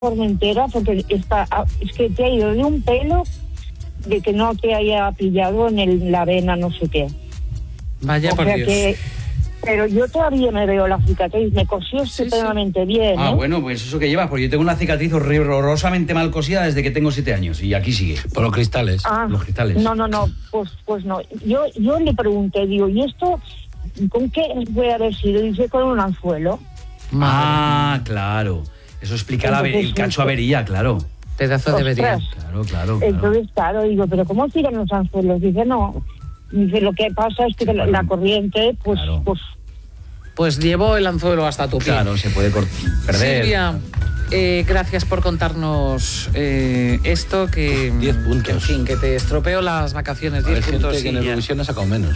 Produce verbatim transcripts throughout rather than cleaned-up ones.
Formentera, porque está, es que te ha ido de un pelo de que no te haya pillado en el, la vena, no sé qué. Vaya, o por sea Dios. Que, pero yo todavía me veo la cicatriz, me cosió Sí, estupendamente sí. bien. Ah, ¿eh? bueno, pues eso que llevas, porque yo tengo una cicatriz horrorosamente mal cosida desde que tengo siete años y aquí sigue. Por los cristales. Ah, Los cristales. No, no, no, pues, pues no. Yo, yo le pregunté, digo, ¿y esto con qué puede haber sido? Dice, con un anzuelo. Ah, claro. Eso explica la, Entonces, el cacho avería, claro. Pedazo de avería. Ostras. Claro, claro. claro. Entonces, claro, digo, ¿pero cómo tiran los anzuelos? Dice, no. Dice, lo que pasa es que la, la corriente, pues, Claro. pues Pues llevó el anzuelo hasta tu pie. Claro, se puede cort- perder. Silvia, eh, gracias por contarnos eh, esto que... Diez puntos. Que, en fin, que te estropeó las vacaciones. Hay Diez gente puntos que en y ya. Eurovisión ha sacado menos.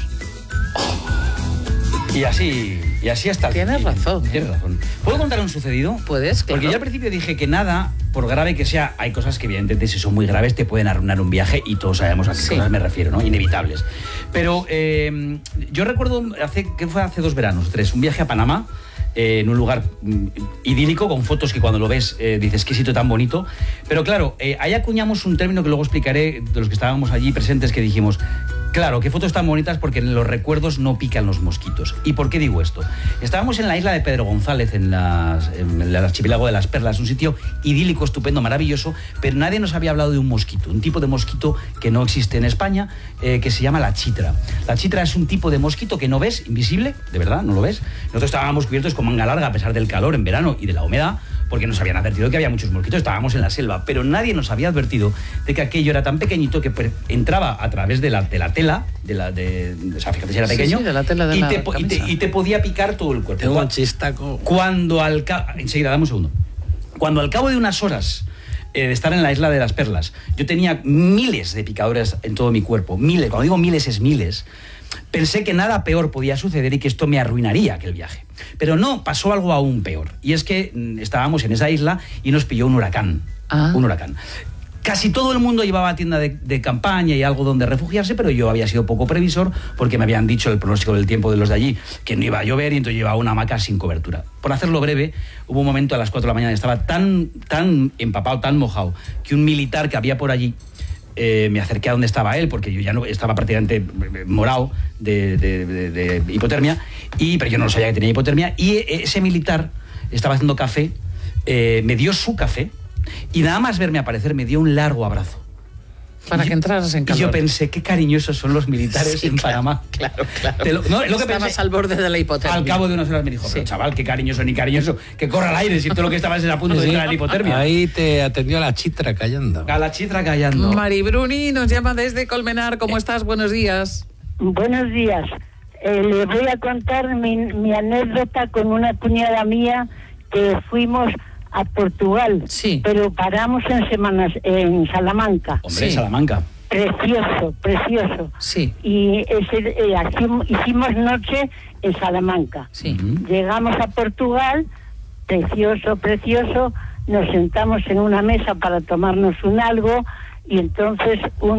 Y así, y así hasta el Tienes fin. razón, ¿eh? Tienes razón. ¿Puedo contar un sucedido? Puedes, claro. Porque yo al principio dije que nada, por grave que sea, hay cosas que evidentemente si son muy graves te pueden arruinar un viaje y todos sabemos a qué Sí. cosas me refiero, ¿no? Inevitables. Pero eh, yo recuerdo, hace, ¿qué fue? Hace dos veranos, tres, un viaje a Panamá, eh, en un lugar mm, idílico, con fotos que cuando lo ves eh, dices, qué sitio tan bonito. Pero claro, eh, ahí acuñamos un término que luego explicaré de los que estábamos allí presentes, que dijimos, claro, qué fotos tan bonitas porque en los recuerdos no pican los mosquitos. ¿Y por qué digo esto? Estábamos en la isla de Pedro González, en, las, en el archipiélago de las Perlas, un sitio idílico, estupendo, maravilloso, pero nadie nos había hablado de un mosquito, un tipo de mosquito que no existe en España, eh, que se llama la chitra. La chitra es un tipo de mosquito que no ves, invisible, de verdad, no lo ves. Nosotros estábamos cubiertos con manga larga a pesar del calor en verano y de la humedad, porque nos habían advertido que había muchos mosquitos, estábamos en la selva, pero nadie nos había advertido de que aquello era tan pequeñito que per- entraba a través de la, de la tela, de la, de, de, o sea, fíjate si era Sí, pequeño, sí, de la tela de y, la te, po- y, te, camisa. y te podía picar todo el cuerpo. Tengo un Cu- chistaco. Cuando al cabo... Enseguida, dame un segundo. Cuando al cabo de unas horas eh, de estar en la isla de las Perlas, yo tenía miles de picaduras en todo mi cuerpo, miles, cuando digo miles es miles, pensé que nada peor podía suceder y que esto me arruinaría aquel viaje. Pero no, pasó algo aún peor. Y es que mm, estábamos en esa isla y nos pilló un huracán. Ah. Un huracán. Casi todo el mundo llevaba tienda de, de campaña y algo donde refugiarse, pero yo había sido poco previsor porque me habían dicho el pronóstico del tiempo de los de allí que no iba a llover y entonces llevaba una hamaca sin cobertura. Por hacerlo breve, hubo un momento a las cuatro de la mañana, estaba tan, tan empapado, tan mojado, que un militar que había por allí, eh, me acerqué a donde estaba él, porque yo ya no estaba prácticamente morado de, de, de, de hipotermia, y, pero yo no sabía que tenía hipotermia, y ese militar estaba haciendo café, eh, me dio su café, y nada más verme aparecer me dio un largo abrazo. Para Y que yo- entraras en calor. Y yo pensé, qué cariñosos son los militares Sí, en claro, Panamá. Claro, claro. Te lo- no, es lo que Estabas pensé. al borde de la hipotermia. Al cabo de unas horas me dijo, Sí. pero chaval, qué cariñoso ni cariñoso, que corra al aire, si todo lo que estabas era a punto de entrar en hipotermia. Ahí te atendió la chitra callando. A la chitra callando. Mari Bruni nos llama desde Colmenar. ¿Cómo estás? Buenos días. Buenos días. Eh, le voy a contar mi, mi anécdota con una cuñada mía que fuimos a Portugal, Sí. pero paramos en semanas en Salamanca. Hombre, Sí. Salamanca. Precioso, precioso. Sí. Y ese, eh, hacim- hicimos noche en Salamanca. Sí. Ujú. Llegamos a Portugal, precioso, precioso, nos sentamos en una mesa para tomarnos un algo y entonces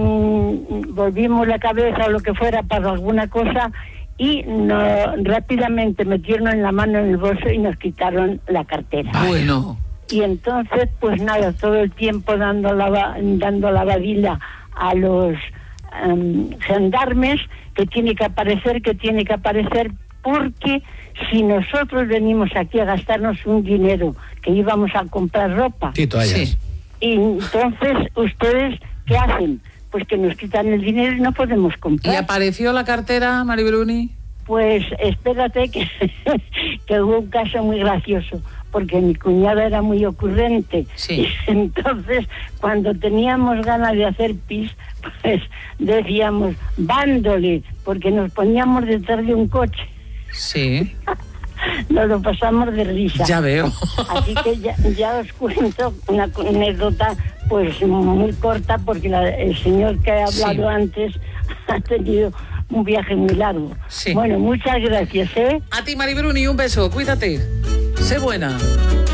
un, volvimos la cabeza o lo que fuera para alguna cosa y no, rápidamente metieron en la mano en el bolso y nos quitaron la cartera. Bueno. Y entonces, pues nada, todo el tiempo dando la, va- dando la badila a los em, gendarmes que tiene que aparecer, que tiene que aparecer, porque si nosotros venimos aquí a gastarnos un dinero que íbamos a comprar ropa, Sí, toallas. Sí. y entonces ustedes, ¿qué hacen? Pues que nos quitan el dinero y no podemos ¿Y comprar. apareció la cartera, Mari Bruni? Pues espérate que, que hubo un caso muy gracioso, porque mi cuñada era muy ocurrente. Sí. Y entonces, cuando teníamos ganas de hacer pis, pues decíamos, vándole, porque nos poníamos detrás de un coche. Sí. Nos lo pasamos de risa. Ya veo. Así que ya, ya os cuento una anécdota pues muy corta, porque la- el señor que ha hablado Sí. antes ha tenido un viaje muy largo. Sí. Bueno, muchas gracias, ¿eh? A ti, Mari Bruni, un beso. Cuídate. Sé buena.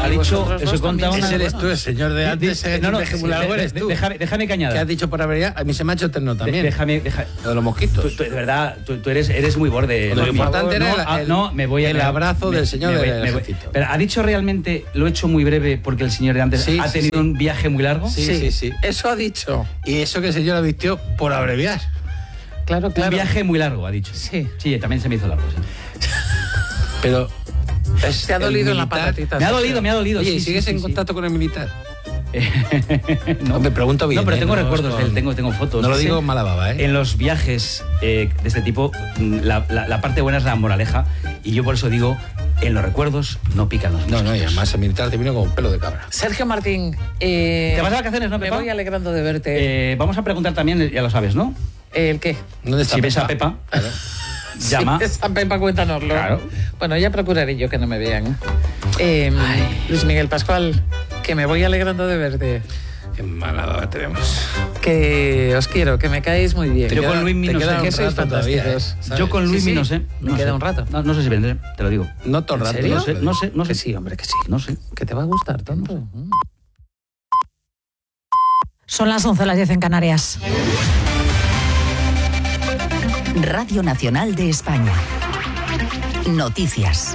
ha Y dicho, vosotros eso dos contaba también. una... Ese eres tú, el señor de antes. Eh, no, no, viaje muy de- largo de- eres tú. déjame, déjame que añada. ¿Qué has dicho por avería? A mí se me ha hecho eterno también. Déjame, deja- Lo de los mosquitos. Tú, tú- de verdad, tú, tú eres, eres muy borde. Lo Luis. importante no, era el- ah, el- no, me voy a, el me- abrazo me- del señor me voy- del me voy. ejército. Pero ha dicho realmente, lo he hecho muy breve porque el señor de antes Sí, ha sí, tenido sí. un viaje muy largo. Sí, sí, sí. Eso ha dicho. Y eso que el señor lo vistió por abreviar. Claro, Un claro. viaje muy largo, ha dicho. Sí. Sí, también se me hizo largo. Sí. Pero. es Te ha el dolido en la militar. patatita. Me ha Sergio. dolido, me ha dolido. Oye, sí, ¿y sí, sigues sí, en sí. contacto con el militar? no. No, me pregunto bien. No, pero ¿eh? tengo No, recuerdos de él, con- tengo, tengo fotos. No lo Sí. digo mala baba, ¿eh? En los viajes eh, de este tipo, mm, la, la- la parte buena es la moraleja. Y yo por eso digo, en los recuerdos no pican los No, no, y mosquitos. además el militar te vino con pelo de cabra. Sergio Martín, eh, ¿Te vas de vacaciones, no, me Pepa? voy alegrando de verte. Eh, vamos a preguntar también, ya lo sabes, ¿no? ¿El qué? ¿Dónde está Si ves a Pepa, Claro. llama. Sí, esa Pepa, cuéntanoslo. Claro. Bueno, ya procuraré yo que no me vean. Eh, Luis Miguel Pascual, que me voy alegrando de verte. Qué mala baba tenemos. Que os quiero, que me caéis muy bien. Yo Que- con Luis te no queda sé. un que sois rato todavía, fantásticos. ¿eh? ¿Sabes? Yo con Luis Sí, sí, no sé. me no queda sé. un rato. No, no sé si vendré, te lo digo. No todo el ¿En rato. serio? No sé, no sé, no sé. Que sí, hombre, que sí. No sé. Que te va a gustar tanto. Mm. Son las once, las diez en Canarias. Radio Nacional de España. Noticias.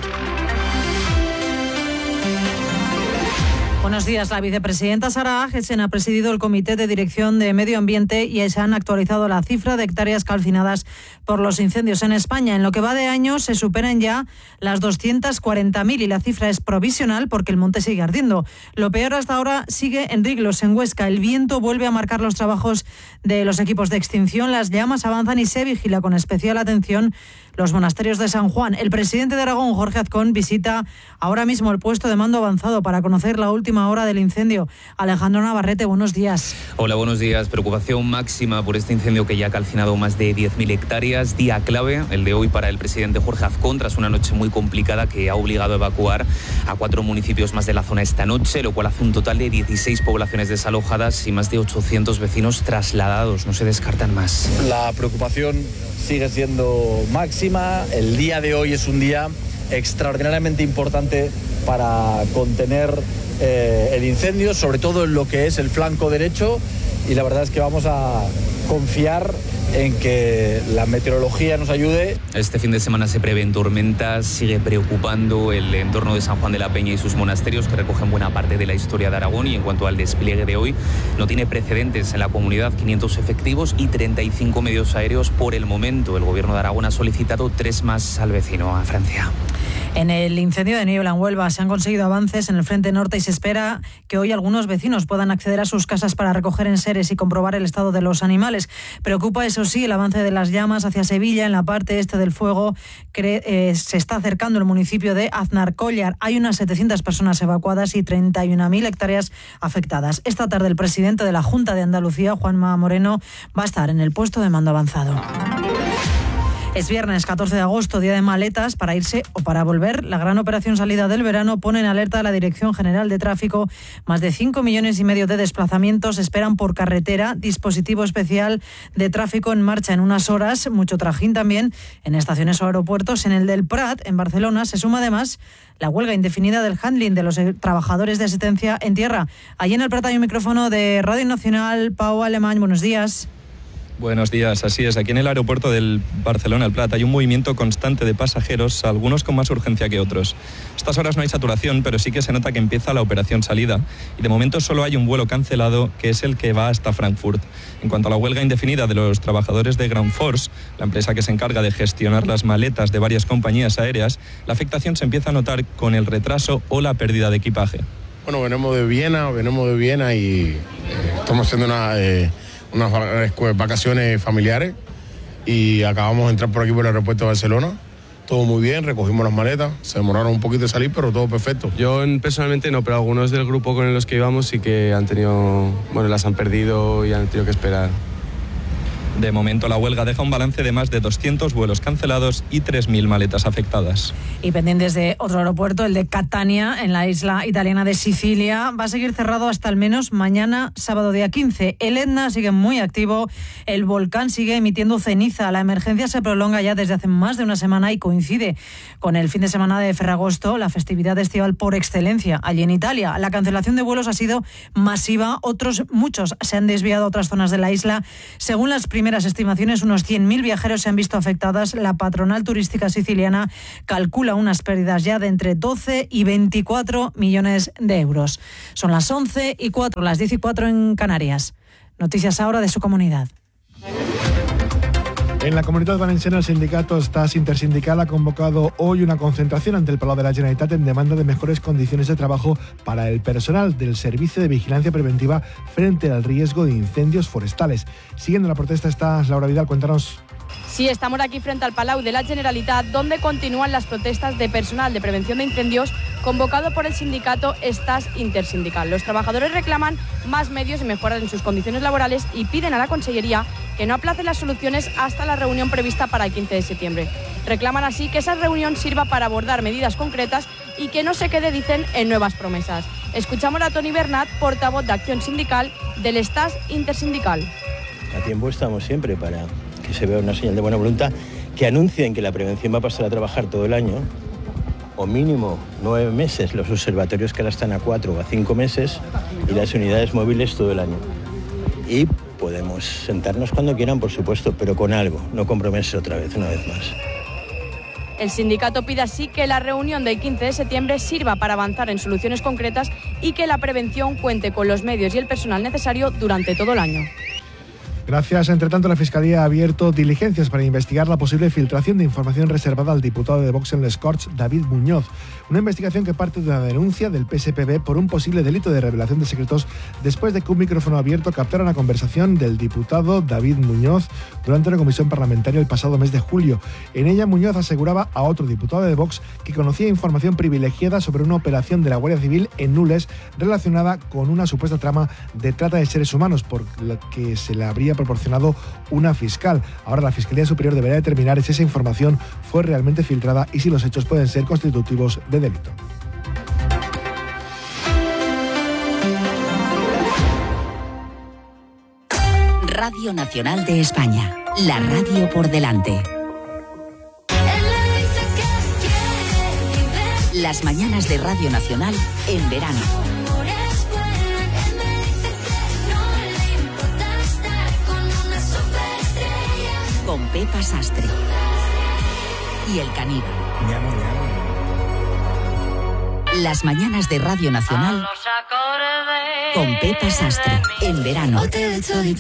Buenos días. La vicepresidenta Sara Agesen ha presidido el Comité de Dirección de Medio Ambiente y se han actualizado la cifra de hectáreas calcinadas por los incendios en España. En lo que va de año se superan ya las doscientas cuarenta mil y la cifra es provisional porque el monte sigue ardiendo. Lo peor hasta ahora sigue en Riglos, en Huesca. El viento vuelve a marcar los trabajos de los equipos de extinción. Las llamas avanzan y se vigila con especial atención los monasterios de San Juan. El presidente de Aragón, Jorge Azcón, visita ahora mismo el puesto de mando avanzado para conocer la última hora del incendio. Alejandro Navarrete, buenos días. Hola, buenos días. Preocupación máxima por este incendio que ya ha calcinado más de diez mil hectáreas. Día clave, el de hoy para el presidente Jorge Azcón, tras una noche muy complicada que ha obligado a evacuar a cuatro municipios más de la zona esta noche, lo cual hace un total de dieciséis poblaciones desalojadas y más de ochocientos vecinos trasladados. No se descartan más. La preocupación sigue siendo máxima. El día de hoy es un día extraordinariamente importante para contener eh, el incendio, sobre todo en lo que es el flanco derecho, y la verdad es que vamos a confiar en que la meteorología nos ayude. Este fin de semana se prevén tormentas, sigue preocupando el entorno de San Juan de la Peña y sus monasterios, que recogen buena parte de la historia de Aragón, y en cuanto al despliegue de hoy, no tiene precedentes en la comunidad, quinientos efectivos y treinta y cinco medios aéreos por el momento. El gobierno de Aragón ha solicitado tres más al vecino, a Francia. En el incendio de Niebla, en Huelva, se han conseguido avances en el frente norte y se espera que hoy algunos vecinos puedan acceder a sus casas para recoger enseres y comprobar el estado de los animales. Preocupa, eso sí, el avance de las llamas hacia Sevilla. En la parte este del fuego cre- eh, se está acercando el municipio de Aznarcollar. Hay unas setecientas personas evacuadas y treinta y una mil hectáreas afectadas. Esta tarde el presidente de la Junta de Andalucía, Juanma Moreno, va a estar en el puesto de mando avanzado. Es viernes catorce de agosto, día de maletas para irse o para volver. La gran operación salida del verano pone en alerta a la Dirección General de Tráfico. Más de cinco millones y medio de desplazamientos esperan por carretera. Dispositivo especial de tráfico en marcha en unas horas. Mucho trajín también en estaciones o aeropuertos. En el del Prat, en Barcelona, se suma además la huelga indefinida del handling de los trabajadores de asistencia en tierra. Allí en el Prat hay un micrófono de Radio Nacional. Pau Alemán, buenos días. Buenos días, así es. Aquí en el aeropuerto del Barcelona, el Prat, hay un movimiento constante de pasajeros, algunos con más urgencia que otros. Estas horas no hay saturación, pero sí que se nota que empieza la operación salida. Y de momento solo hay un vuelo cancelado, que es el que va hasta Frankfurt. En cuanto a la huelga indefinida de los trabajadores de Ground Force, la empresa que se encarga de gestionar las maletas de varias compañías aéreas, la afectación se empieza a notar con el retraso o la pérdida de equipaje. Bueno, venimos de Viena, venimos de Viena y eh, estamos haciendo una... Eh, unas vacaciones familiares y acabamos de entrar por aquí por el aeropuerto de Barcelona. Todo muy bien, recogimos las maletas, se demoraron un poquito de salir, pero todo perfecto. Yo personalmente no, pero algunos del grupo con los que íbamos sí que han tenido, bueno, las han perdido y han tenido que esperar. De momento, la huelga deja un balance de más de doscientos vuelos cancelados y tres mil maletas afectadas. Y pendientes de otro aeropuerto, el de Catania, en la isla italiana de Sicilia, va a seguir cerrado hasta al menos mañana, sábado día quince. El Etna sigue muy activo, el volcán sigue emitiendo ceniza. La emergencia se prolonga ya desde hace más de una semana y coincide con el fin de semana de Ferragosto, la festividad estival por excelencia allí en Italia. La cancelación de vuelos ha sido masiva, otros muchos se han desviado a otras zonas de la isla. Según las primeras Las estimaciones, unos cien mil viajeros se han visto afectadas. La patronal turística siciliana calcula unas pérdidas ya de entre doce y veinticuatro millones de euros. Son las once y cuatro, las diez y cuatro en Canarias. Noticias ahora de su comunidad. En la Comunitat Valenciana, el sindicato Stas Intersindical ha convocado hoy una concentración ante el Palau de la Generalitat en demanda de mejores condiciones de trabajo para el personal del Servicio de Vigilancia Preventiva frente al riesgo de incendios forestales. Siguiendo la protesta está Laura Vidal, cuéntanos. Sí, estamos aquí frente al Palau de la Generalitat, donde continúan las protestas de personal de prevención de incendios convocado por el sindicato Stas Intersindical. Los trabajadores reclaman más medios y mejoras en sus condiciones laborales y piden a la Consellería que no aplace las soluciones hasta la reunión prevista para el quince de septiembre. Reclaman así que esa reunión sirva para abordar medidas concretas y que no se quede, dicen, en nuevas promesas. Escuchamos a Toni Bernat, portavoz de Acción Sindical del Stas Intersindical. A tiempo estamos siempre para que se vea una señal de buena voluntad, que anuncien que la prevención va a pasar a trabajar todo el año, o mínimo nueve meses, los observatorios que ahora están a cuatro o a cinco meses, y las unidades móviles todo el año. Y podemos sentarnos cuando quieran, por supuesto, pero con algo, no comprometerse otra vez, una vez más. El sindicato pide así que la reunión del quince de septiembre sirva para avanzar en soluciones concretas y que la prevención cuente con los medios y el personal necesario durante todo el año. Gracias. Entre tanto, la Fiscalía ha abierto diligencias para investigar la posible filtración de información reservada al diputado de Vox en Les Corts, David Muñoz. Una investigación que parte de una denuncia del P S P B por un posible delito de revelación de secretos después de que un micrófono abierto captara una conversación del diputado David Muñoz durante una comisión parlamentaria el pasado mes de julio. En ella, Muñoz aseguraba a otro diputado de Vox que conocía información privilegiada sobre una operación de la Guardia Civil en Nules relacionada con una supuesta trama de trata de seres humanos por la que se le habría proporcionado una fiscal. Ahora la Fiscalía Superior deberá determinar si esa información fue realmente filtrada y si los hechos pueden ser constitutivos de delito. Radio Nacional de España, la radio por delante. Las mañanas de Radio Nacional en verano. Con Pepa Sastre y el caníbal. Las mañanas de Radio Nacional con Pepa Sastre en verano.